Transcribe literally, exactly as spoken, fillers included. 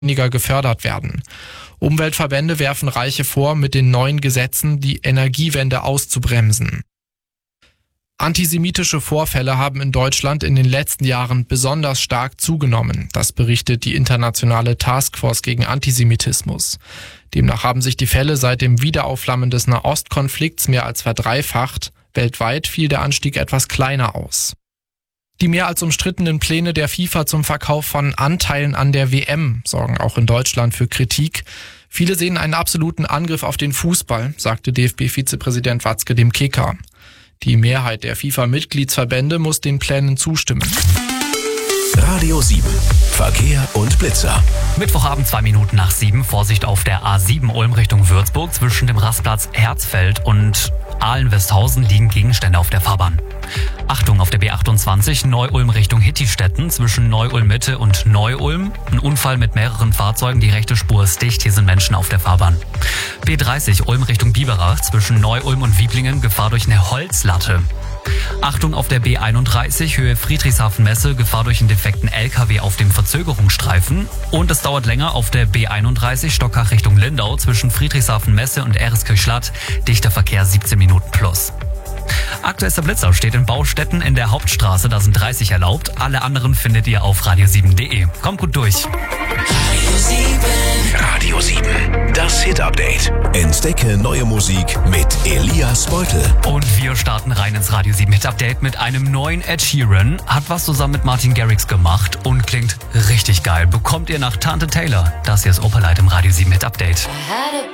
weniger gefördert werden. Umweltverbände werfen Reiche vor, mit den neuen Gesetzen die Energiewende auszubremsen. Antisemitische Vorfälle haben in Deutschland in den letzten Jahren besonders stark zugenommen. Das berichtet die internationale Taskforce gegen Antisemitismus. Demnach haben sich die Fälle seit dem Wiederaufflammen des Nahostkonflikts mehr als verdreifacht. Weltweit fiel der Anstieg etwas kleiner aus. Die mehr als umstrittenen Pläne der FIFA zum Verkauf von Anteilen an der W M sorgen auch in Deutschland für Kritik. Viele sehen einen absoluten Angriff auf den Fußball, sagte D F B-Vizepräsident Watzke dem Kicker. Die Mehrheit der FIFA-Mitgliedsverbände muss den Plänen zustimmen. Radio sieben. Verkehr und Blitzer. Mittwochabend zwei Minuten nach sieben. Vorsicht auf der A sieben Ulm Richtung Würzburg. Zwischen dem Rastplatz Herzfeld und Ahlen-Westhausen liegen Gegenstände auf der Fahrbahn. Achtung auf der B achtundzwanzig Neu-Ulm Richtung Hittistetten. Zwischen Neu-Ulm Mitte und Neu-Ulm. Ein Unfall mit mehreren Fahrzeugen. Die rechte Spur ist dicht. Hier sind Menschen auf der Fahrbahn. B dreißig Ulm Richtung Biberach. Zwischen Neu-Ulm und Wieblingen. Gefahr durch eine Holzlatte. Achtung auf der B einunddreißig Höhe Friedrichshafen-Messe, Gefahr durch einen defekten L K W auf dem Verzögerungsstreifen. Und es dauert länger auf der B einunddreißig Stockach Richtung Lindau zwischen Friedrichshafen-Messe und Ereskirch-Schlatt. Dichter Verkehr siebzehn Minuten plus. Aktuellster Blitzer steht in Baustätten in der Hauptstraße, da sind dreißig erlaubt. Alle anderen findet ihr auf radio sieben punkt de. Kommt gut durch. Radio sieben. Radio sieben. Das Hit-Update. Entdecke neue Musik mit Elias Beutel. Und wir starten rein ins Radio sieben Hit-Update mit einem neuen Ed Sheeran. Hat was zusammen mit Martin Garrix gemacht und klingt richtig geil. Bekommt ihr nach Tante Taylor. Das hier ist Opalite im Radio sieben Hit-Update.